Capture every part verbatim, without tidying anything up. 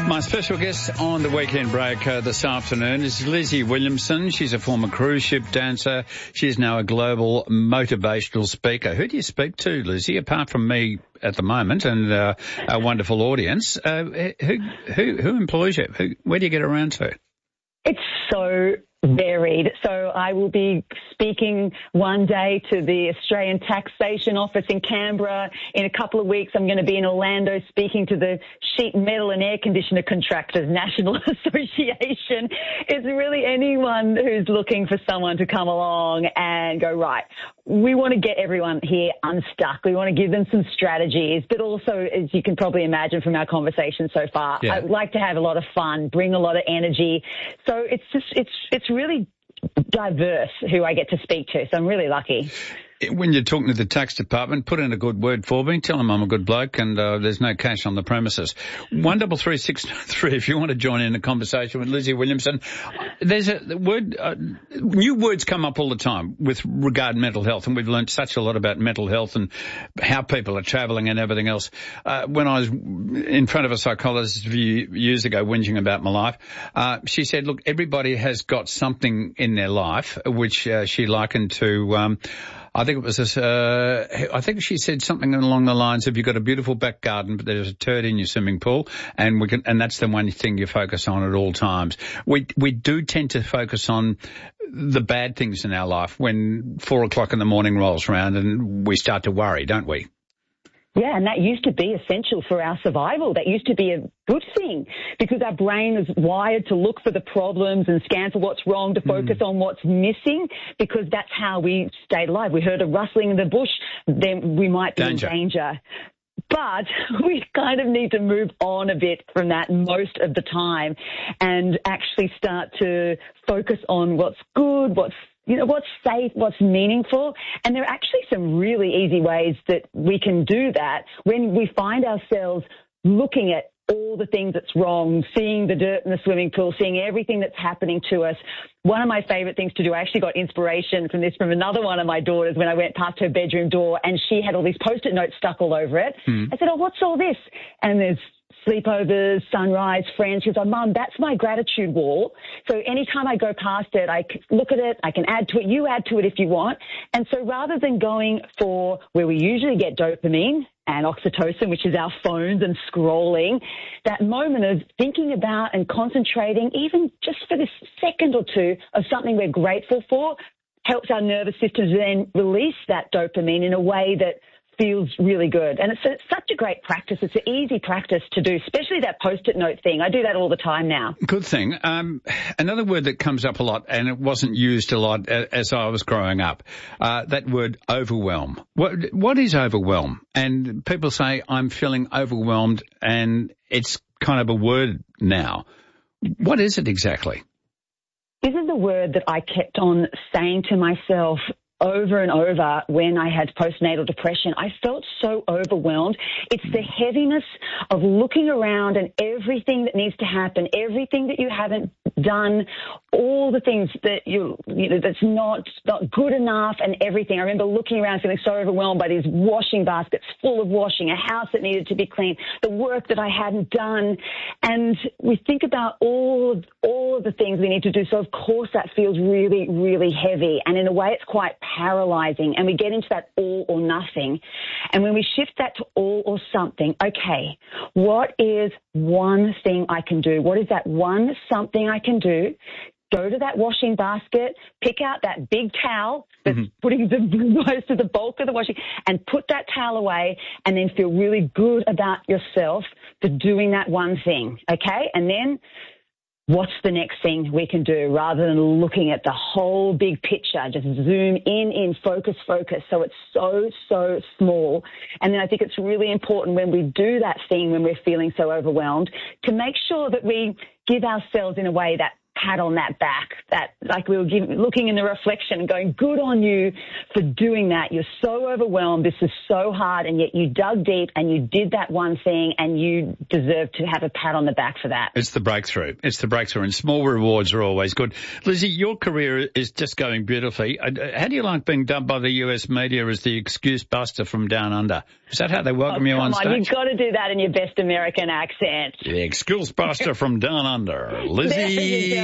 My special guest on the Weekend Break uh, this afternoon is Lizzie Williamson. She's a former cruise ship dancer. She's now a global motivational speaker. Who do you speak to, Lizzie, apart from me at the moment and uh, our wonderful audience? Uh, who, who, who employs you? Who, where do you get around to? It's so varied. So I will be speaking one day to the Australian Taxation Office in Canberra. In a couple of weeks, I'm going to be in Orlando speaking to the Sheet Metal and Air Conditioner Contractors National Association. It's really anyone who's looking for someone to come along and go, right, we want to get everyone here unstuck. We want to give them some strategies, but also, as you can probably imagine from our conversation so far, yeah. I'd like to have a lot of fun, bring a lot of energy. So it's just, it's, it's really diverse who I get to speak to. So I'm really lucky. When you're talking to the tax department, put in a good word for me. Tell them I'm a good bloke and uh, there's no cash on the premises. One double three six three. If you want to join in the conversation with Lizzie Williamson, there's a word. Uh, new words come up all the time with regard to mental health, and we've learned such a lot about mental health and how people are travelling and everything else. Uh, when I was in front of a psychologist a few years ago, whinging about my life, uh, she said, "Look, everybody has got something in their life which uh, she likened to." Um, I think it was this, uh, I think she said something along the lines of, you've got a beautiful back garden, but there's a turd in your swimming pool, and we can, and that's the one thing you focus on at all times. We, we do tend to focus on the bad things in our life when four o'clock in the morning rolls around and we start to worry, don't we? Yeah, and that used to be essential for our survival. That used to be a good thing because our brain is wired to look for the problems and scan for what's wrong, to focus mm. on what's missing, because that's how we stayed alive. We heard a rustling in the bush, then we might be danger. in danger. But we kind of need to move on a bit from that most of the time and actually start to focus on what's good, what's You know, what's safe, what's meaningful. And there are actually some really easy ways that we can do that when we find ourselves looking at all the things that's wrong, seeing the dirt in the swimming pool, seeing everything that's happening to us. One of my favourite things to do, I actually got inspiration from this from another one of my daughters when I went past her bedroom door and she had all these Post-it notes stuck all over it. Mm. I said, oh, what's all this? And there's sleepovers, sunrise, friends. She was like, Mum, that's my gratitude wall. So anytime I go past it, I look at it, I can add to it. You add to it if you want. And so rather than going for where we usually get dopamine and oxytocin, which is our phones and scrolling, that moment of thinking about and concentrating, even just for this second or two, of something we're grateful for, helps our nervous system then release that dopamine in a way that feels really good. And it's, a, it's such a great practice. It's an easy practice to do, especially that Post-it note thing. I do that all the time now. Good thing. Um, another word that comes up a lot, and it wasn't used a lot as I was growing up, uh, that word overwhelm. What, what is overwhelm? And people say, I'm feeling overwhelmed, and it's kind of a word now. What is it exactly? This is a word that I kept on saying to myself over and over when I had postnatal depression. I felt so overwhelmed. It's the heaviness of looking around and everything that needs to happen, everything that you haven't done, all the things that you, you know, that's not, not good enough and everything. I remember looking around feeling so overwhelmed by these washing baskets full of washing, a house that needed to be cleaned, the work that I hadn't done. And we think about all of, all of the things we need to do. So, of course, that feels really, really heavy. And in a way, it's quite paralyzing, and we get into that all or nothing. And when we shift that to all or something, okay, what is one thing I can do? What is that one something I can do? Go to that washing basket, pick out that big towel that's mm-hmm. putting the most of the bulk of the washing, and put that towel away, and then feel really good about yourself for doing that one thing, okay? And then what's the next thing we can do rather than looking at the whole big picture? Just zoom in, in, focus, focus. So it's so, so small. And then I think it's really important when we do that thing, when we're feeling so overwhelmed, to make sure that we give ourselves in a way that pat on that back, that like we were giving, looking in the reflection and going, good on you for doing that. You're so overwhelmed. This is so hard, and yet you dug deep and you did that one thing, and you deserve to have a pat on the back for that. It's the breakthrough. It's the breakthrough, and small rewards are always good. Lizzie, your career is just going beautifully. How do you like being dubbed by the U S media as the excuse buster from down under? Is that how they welcome oh, you on come stage? on, you've got to do that in your best American accent. The excuse buster from down under, Lizzie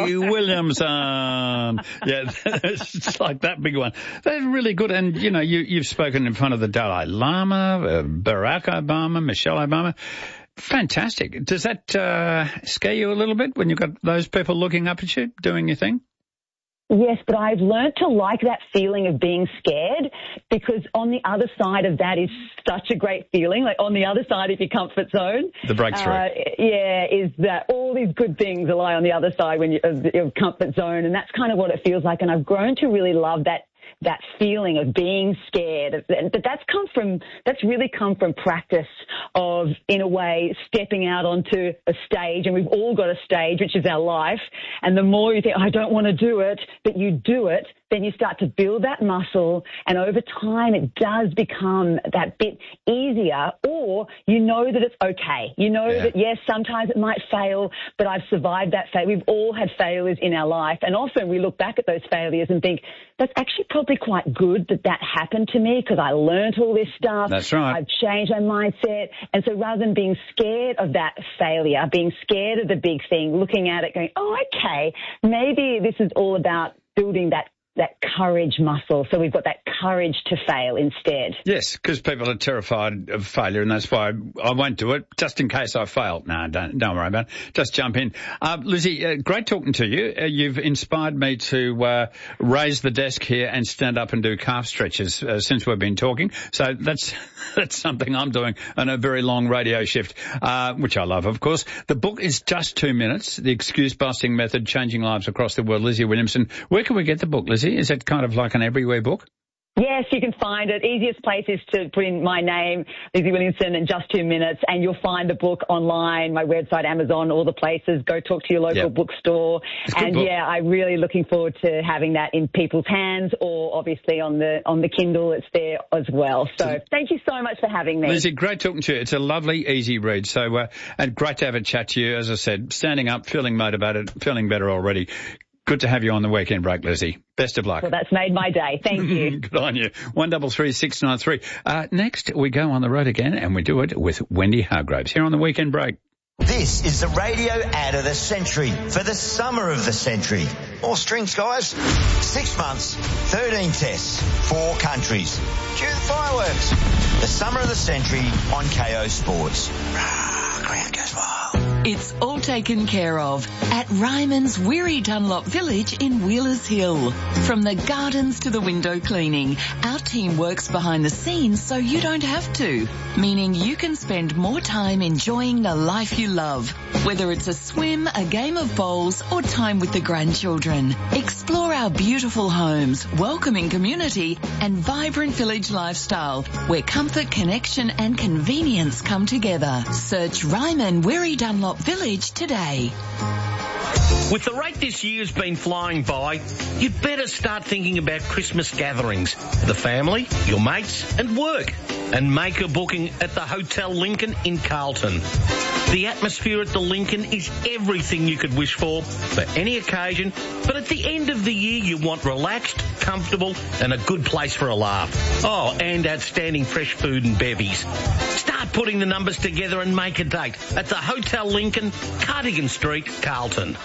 Williamson. Yeah, it's like that big one. They're really good, and you know, you, you've spoken in front of the Dalai Lama, uh, Barack Obama, Michelle Obama. Fantastic. Does that uh, scare you a little bit when you've got those people looking up at you, doing your thing? Yes, but I've learned to like that feeling of being scared, because on the other side of that is such a great feeling. Like on the other side of your comfort zone. The breakthrough. Uh, yeah, is that all these good things lie on the other side when you, of your comfort zone, and that's kind of what it feels like. And I've grown to really love that that feeling of being scared. But that's come from, that's really come from practice of, in a way, stepping out onto a stage. And we've all got a stage, which is our life. And the more you think, I don't want to do it, but you do it, then you start to build that muscle. And over time, it does become that bit easier, or you know that it's okay. You know yeah. that, yes, sometimes it might fail, but I've survived that fail. We've all had failures in our life. And often we look back at those failures and think, that's actually probably quite good that that happened to me, because I learned all this stuff. That's right. I've changed my mindset. And so rather than being scared of that failure, being scared of the big thing, looking at it going, oh, okay, maybe this is all about building that that courage muscle. So we've got that courage to fail instead. Yes, because people are terrified of failure, and that's why I won't do it, just in case I fail. No, don't, don't worry about it. Just jump in. Uh, Lizzie, uh, great talking to you. Uh, you've inspired me to uh, raise the desk here and stand up and do calf stretches uh, since we've been talking. So that's that's something I'm doing on a very long radio shift, uh, which I love, of course. The book is just two minutes, The Excuse-Busting Method, Changing Lives Across the World. Lizzie Williamson. Where can we get the book, Lizzie? Is it kind of like an everywhere book? Yes, you can find it. Easiest place is to put in my name, Lizzie Williamson, in just two minutes, and you'll find the book online, my website, Amazon, all the places. Go talk to your local yep. bookstore. And book. yeah, I'm really looking forward to having that in people's hands, or obviously on the on the Kindle. It's there as well. So thank you so much for having me. Lizzie, great talking to you. It's a lovely, easy read. So, uh, and great to have a chat to you. As I said, standing up, feeling motivated, feeling better already. Good to have you on the weekend break, Lizzie. Best of luck. Well, that's made my day. Thank you. Good on you. one double three six nine three. Uh, next, we go on the road again, and we do it with Wendy Hargraves here on the weekend break. This is the radio ad of the century for the summer of the century. More strings, guys. Six months, thirteen tests, four countries. Cue the fireworks. The summer of the century on K O Sports. Crowd goes wild. It's all taken care of at Ryman's Weary Dunlop Village in Wheelers Hill. From the gardens to the window cleaning, our team works behind the scenes so you don't have to, meaning you can spend more time enjoying the life you love, whether it's a swim, a game of bowls, or time with the grandchildren. Explore our beautiful homes, welcoming community, and vibrant village lifestyle where comfort, connection, and convenience come together. Search Ryman Weary Dunlop Village today. With the rate this year's been flying by, you'd better start thinking about Christmas gatherings for the family, your mates and work. And make a booking at the Hotel Lincoln in Carlton. The atmosphere at the Lincoln is everything you could wish for, for any occasion, but at the end of the year you want relaxed, comfortable and a good place for a laugh. Oh, and outstanding fresh food and bevies. Start putting the numbers together and make a date at the Hotel Lincoln, Cardigan Street, Carlton.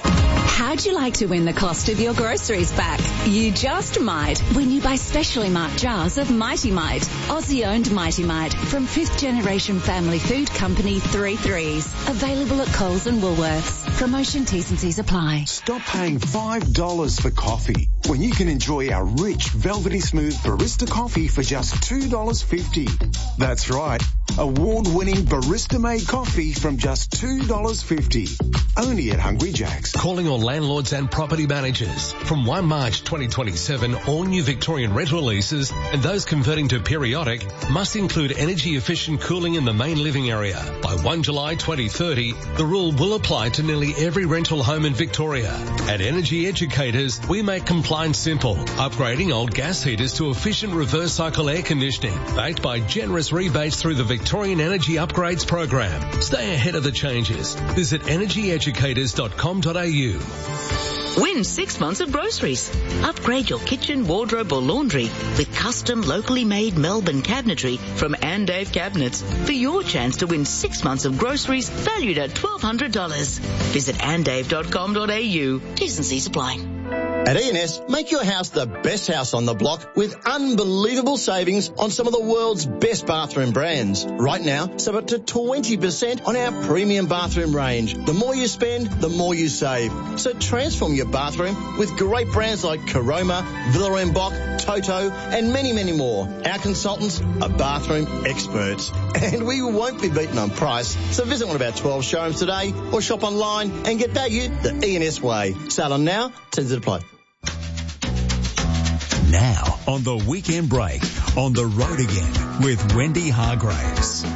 How'd you like to win the cost of your groceries back? You just might when you buy specially marked jars of Mighty Mite, Aussie-owned Mighty Mite from fifth generation family food company Three Threes. Available at Coles and Woolworths. Promotion T's and C's apply. Stop paying five dollars for coffee when you can enjoy our rich, velvety smooth barista coffee for just two dollars fifty. That's right. Award-winning barista-made coffee from just two dollars fifty. Only at Hungry Jack's. Calling all landlords and property managers. From first of March twenty twenty-seven, all new Victorian rental leases and those converting to periodic must include energy-efficient cooling in the main living area. By first of July twenty thirty, the rule will apply to nearly every rental home in Victoria. At Energy Educators, we make compliance simple, upgrading old gas heaters to efficient reverse cycle air conditioning, backed by generous rebates through the Victorian Energy Upgrades program. Stay ahead of the changes. Visit energy educators dot com dot a u. Win six months of groceries. Upgrade your kitchen, wardrobe or laundry with custom locally made Melbourne cabinetry from Ann Dave Cabinets for your chance to win six months of groceries valued at twelve hundred dollars. Visit ann dave dot com dot a u. T's and C's apply. At E and S, make your house the best house on the block with unbelievable savings on some of the world's best bathroom brands. Right now, save up to twenty percent on our premium bathroom range. The more you spend, the more you save. So transform your bathroom with great brands like Caroma, Villa en Bock, Toto, and many, many more. Our consultants are bathroom experts, and we won't be beaten on price. So visit one of our twelve showrooms today or shop online and get value the E and S way. Sale on now, tends to apply. Now, on the weekend break, on the road again with Wendy Hargraves.